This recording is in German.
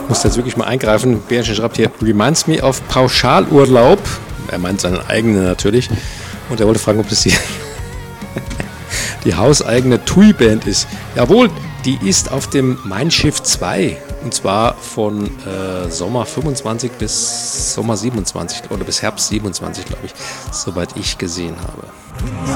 muss jetzt wirklich mal eingreifen. Bärchen schreibt hier, reminds me of Pauschalurlaub. Er meint seinen eigenen natürlich. Und er wollte fragen, ob das die hauseigene TUI-Band ist. Jawohl, die ist auf dem Mein Schiff 2. Und zwar von Sommer 25 bis Sommer 27 oder bis Herbst 27, glaube ich, soweit ich gesehen habe.